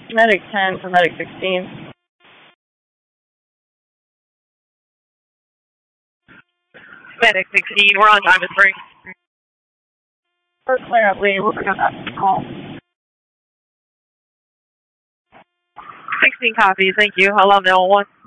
Medic 10 for Medic 16. Medic 16, we're on Diamond Spring. We're clear up, Lee. We'll pick up that call. 16 copies, thank you. I love the 1.